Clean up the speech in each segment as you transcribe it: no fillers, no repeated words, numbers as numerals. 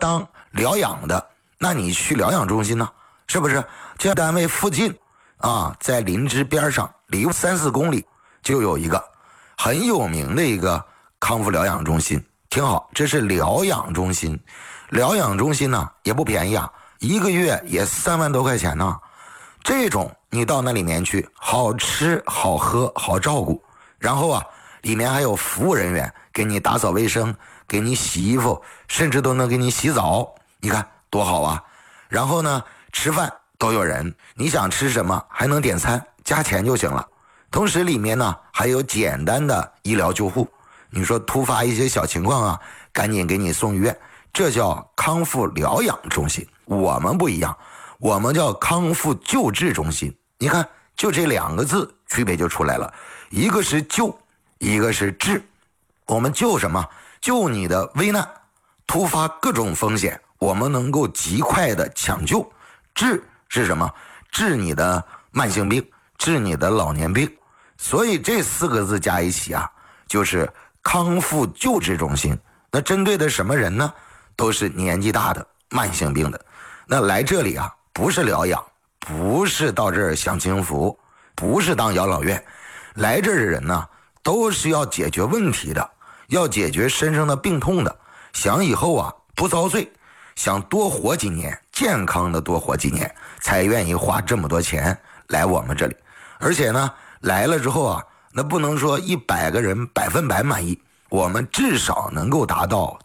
当疗养的，那你去疗养中心呢，是不是？这单位附近啊，在林芝边上离3-4公里就有一个很有名的一个康复疗养中心。挺好，这是疗养中心。疗养中心呢也不便宜啊，1个月也3万多块钱呢。这种你到那里面去，好吃好喝好照顾，然后啊里面还有服务人员给你打扫卫生，给你洗衣服，甚至都能给你洗澡，你看多好啊。然后呢吃饭都有人，你想吃什么还能点餐，加钱就行了。同时里面呢还有简单的医疗救护，你说突发一些小情况啊，赶紧给你送医院，这叫康复疗养中心。我们不一样，我们叫康复救治中心。你看就这2个字区别就出来了，一个是救，一个是治。我们救什么？救你的危难，突发各种风险我们能够极快的抢救。治是什么？治你的慢性病，治你的老年病。所以这4个字加一起啊，就是康复救治中心。那针对的什么人呢？都是年纪大的慢性病的。那来这里啊，不是疗养，不是到这儿享清福，不是当养老院。来这儿的人呢，都是要解决问题的，要解决身上的病痛的，想以后啊不遭罪，想多活几年，健康的多活几年，才愿意花这么多钱来我们这里。而且呢来了之后啊，那不能说100个人100%满意，我们至少能够达到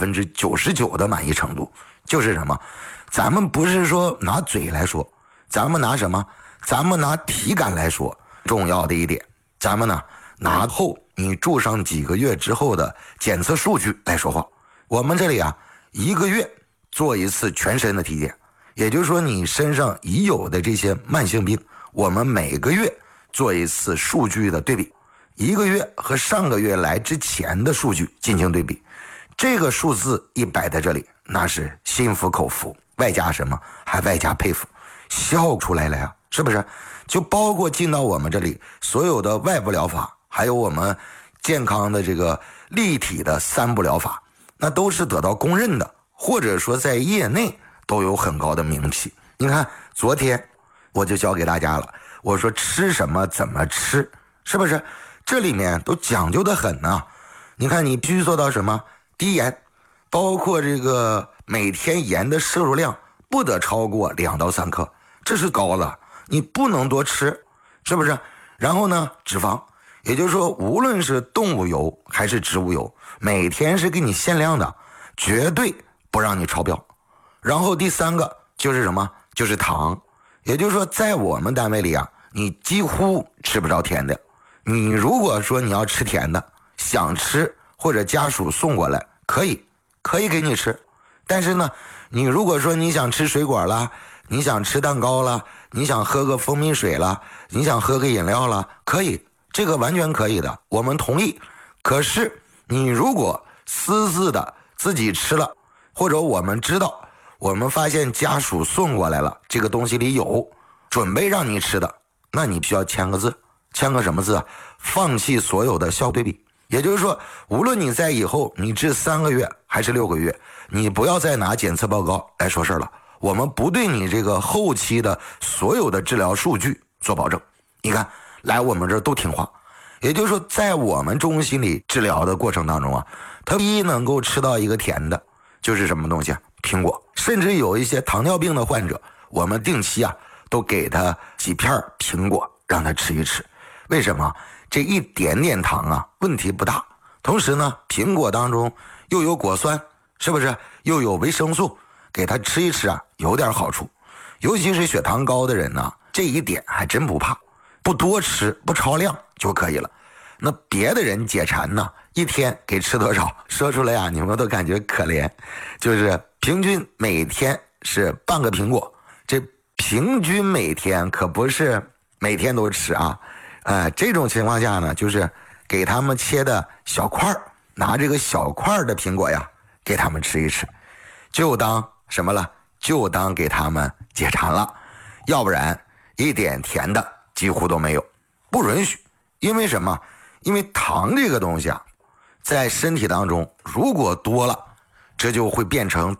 99%的满意程度。就是什么？咱们不是说拿嘴来说，咱们拿什么？咱们拿体感来说。重要的一点，咱们呢拿后你住上几个月之后的检测数据来说话。我们这里啊1个月做一次全身的体检，也就是说你身上已有的这些慢性病，我们每个月做一次数据的对比，1个月和上个月来之前的数据进行对比。这个数字一摆在这里，那是心服口服，外加什么？还外加佩服，笑出来了呀，是不是？就包括进到我们这里所有的外部疗法，还有我们健康的这个立体的3步疗法，那都是得到公认的，或者说在业内都有很高的名气。你看昨天我就教给大家了，我说吃什么怎么吃，是不是？这里面都讲究的很呢。你看你必须做到什么？低盐，包括这个每天盐的摄入量不得超过2到3克，这是高了，你不能多吃，是不是？然后呢脂肪，也就是说无论是动物油还是植物油，每天是给你限量的，绝对不让你超标。然后第3个就是什么？就是糖。也就是说在我们单位里啊，你几乎吃不着甜的。你如果说你要吃甜的，想吃或者家属送过来，可以给你吃。但是呢你如果说你想吃水果啦，你想吃蛋糕啦，你想喝个蜂蜜水啦，你想喝个饮料啦，可以，这个完全可以的，我们同意。可是你如果私自的自己吃了，或者我们知道，我们发现家属送过来了，这个东西里有准备让你吃的，那你需要签个字。签个什么字啊？放弃所有的效对比。也就是说无论你在以后你治3个月还是6个月，你不要再拿检测报告来说事了，我们不对你这个后期的所有的治疗数据做保证。你看来我们这儿都听话。也就是说在我们中心里治疗的过程当中啊，他第一能够吃到一个甜的，就是什么东西啊？苹果。甚至有一些糖尿病的患者，我们定期啊都给他几片苹果让他吃一吃。为什么？这一点点糖啊问题不大，同时呢苹果当中又有果酸，是不是？又有维生素，给他吃一吃啊有点好处。尤其是血糖高的人呢，这一点还真不怕，不多吃，不超量就可以了。那别的人解馋呢，一天给吃多少？说出来啊你们都感觉可怜，就是平均每天是半个苹果。这平均每天可不是每天都吃啊。这种情况下呢，就是给他们切的小块，拿这个小块的苹果呀给他们吃一吃，就当什么了？就当给他们解馋了。要不然一点甜的几乎都没有，不允许。因为什么？因为糖这个东西啊，在身体当中如果多了，这就会变成糖毒。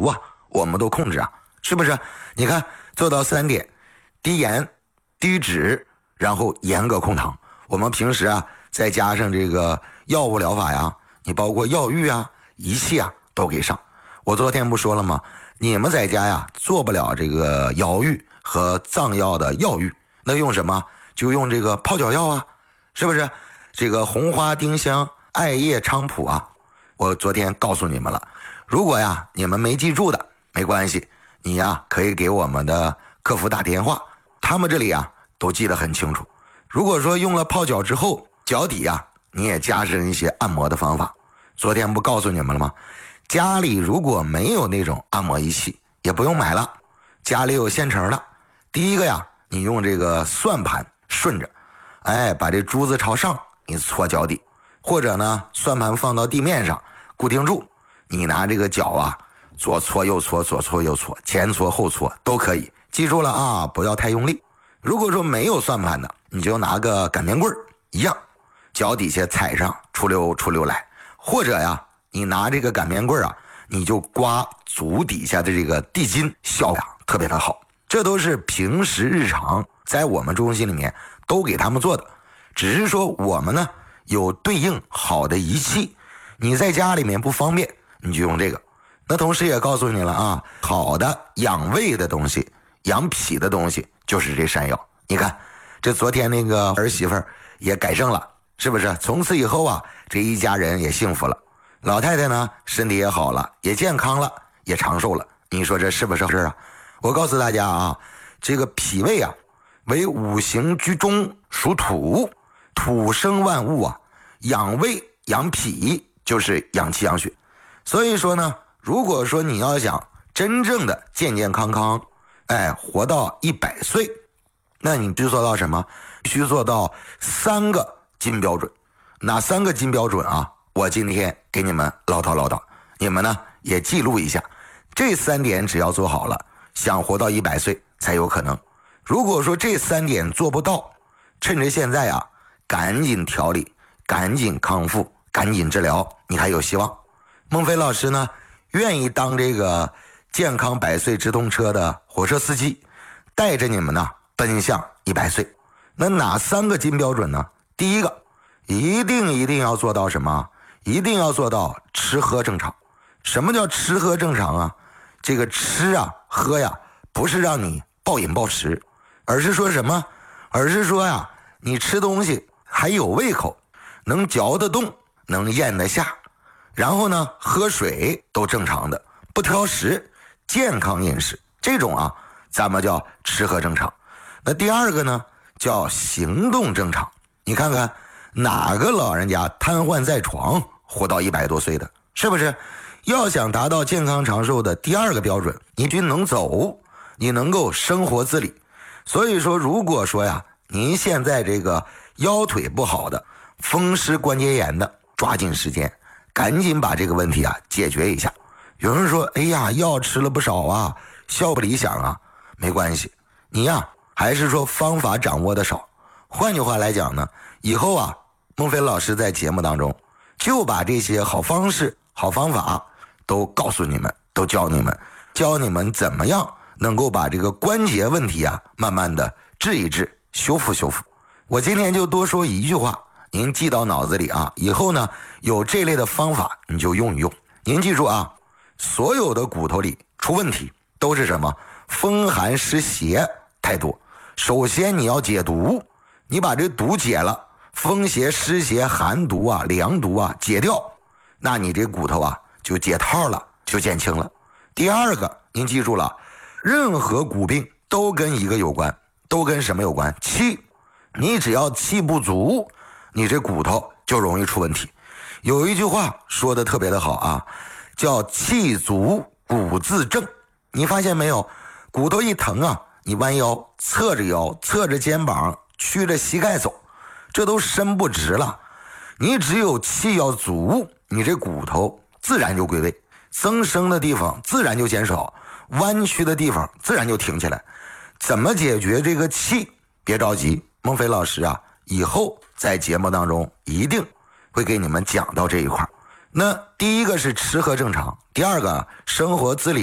毒啊，我们都控制啊，是不是？你看做到3点，低盐、低脂，然后严格控糖。我们平时啊，再加上这个药物疗法呀，你包括药浴啊、仪器啊都给上。我昨天不说了吗？你们在家呀做不了这个药浴和藏药的药浴，那用什么？就用这个泡脚药啊，是不是？这个红花丁香、艾叶菖蒲啊，我昨天告诉你们了。如果呀你们没记住的，没关系，你呀可以给我们的客服打电话，他们这里啊都记得很清楚。如果说用了泡脚之后，脚底啊你也加上一些按摩的方法。昨天不告诉你们了吗？家里如果没有那种按摩仪器，也不用买了，家里有现成的。第一个呀，你用这个算盘顺着，把这珠子朝上，你搓脚底，或者呢算盘放到地面上固定住，你拿这个脚啊左搓右搓，左搓右搓，前搓后搓都可以。记住了啊，不要太用力。如果说没有算盘的，你就拿个擀面棍一样，脚底下踩上出溜出溜来，或者呀你拿这个擀面棍啊，你就刮足底下的这个地筋，效果特别的好。这都是平时日常在我们中心里面都给他们做的，只是说我们呢有对应好的仪器，你在家里面不方便，你就用这个。那同时也告诉你了啊，好的养胃的东西、养脾的东西就是这山药。你看，这昨天那个儿媳妇也改正了，是不是？从此以后啊，这一家人也幸福了。老太太呢，身体也好了，也健康了，也长寿了。你说这是不是事啊？我告诉大家啊，这个脾胃啊，为五行居中，属土，土生万物啊，养胃养脾就是养气养血。所以说呢，如果说你要想真正的健健康康，活到100岁，那你必须做到什么？必须做到3个金标准。哪3个金标准啊？我今天给你们唠叨，你们呢也记录一下。这3点只要做好了，想活到100岁才有可能。如果说这3点做不到，趁着现在啊，赶紧调理，赶紧康复，赶紧治疗，你还有希望。孟非老师呢，愿意当这个健康100岁直通车的火车司机，带着你们呢奔向100岁。那哪3个金标准呢？第一个，一定要做到什么？一定要做到吃喝正常。什么叫吃喝正常啊？这个吃啊喝呀，不是让你暴饮暴食，而是说什么？而是说呀，你吃东西还有胃口，能嚼得动，能咽得下，然后呢喝水都正常的，不挑食，健康饮食，这种啊咱们叫吃喝正常。那第二个呢叫行动正常。你看看哪个老人家瘫痪在床活到100多岁的，是不是？要想达到健康长寿的第2个标准，你就能走，你能够生活自理。所以说如果说呀您现在这个腰腿不好的，风湿关节炎的，抓紧时间赶紧把这个问题啊解决一下。有人说药吃了不少啊，效不理想啊，没关系，你呀还是说方法掌握的少。换句话来讲呢，以后啊孟非老师在节目当中就把这些好方式好方法都告诉你们，都教你们怎么样能够把这个关节问题啊慢慢的治一治，修复。我今天就多说一句话，您记到脑子里啊，以后呢有这类的方法你就用一用。您记住啊，所有的骨头里出问题都是什么？风寒湿邪太多。首先你要解毒，你把这毒解了，风邪湿邪寒毒啊凉毒啊解掉，那你这骨头啊就解套了，就减轻了。第2个您记住了，任何骨病都跟一个有关，都跟什么有关？气。你只要气不足，你这骨头就容易出问题。有一句话说的特别的好啊，叫气足骨自正。你发现没有，骨头一疼啊，你弯腰侧着腰，侧着肩膀，曲着膝盖走，这都伸不直了。你只有气要足，你这骨头自然就归位，增生的地方自然就减少，弯曲的地方自然就挺起来。怎么解决这个气？别着急，孟非老师啊以后在节目当中一定会给你们讲到这一块。那第1个是吃喝正常，第2个生活自理。